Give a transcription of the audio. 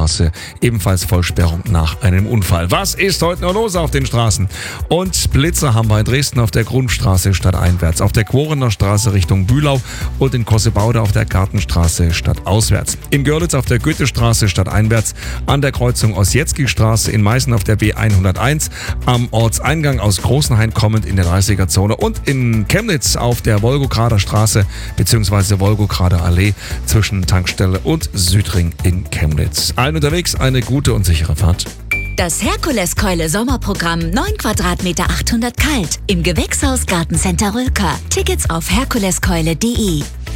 Straße, ebenfalls Vollsperrung nach einem Unfall. Was ist heute noch los auf den Straßen? Und Blitzer haben wir in Dresden auf der Grundstraße stadteinwärts, auf der Quorener Straße Richtung Bühlau und in Kossebaude auf der Gartenstraße stadtauswärts. In Görlitz auf der Goethestraße stadteinwärts, an der Kreuzung Ossietzky-Straße, in Meißen auf der B101, am Ortseingang aus Großenhain kommend in der 30er-Zone und in Chemnitz auf der Wolgograder Straße bzw. Wolgograder Allee zwischen Tankstelle und Südring in Chemnitz. Allen unterwegs eine gute und sichere Fahrt. Das Herkuleskeule Sommerprogramm 9 Quadratmeter 800 kalt im Gewächshaus Gartencenter Rülker. Tickets auf herkuleskeule.de.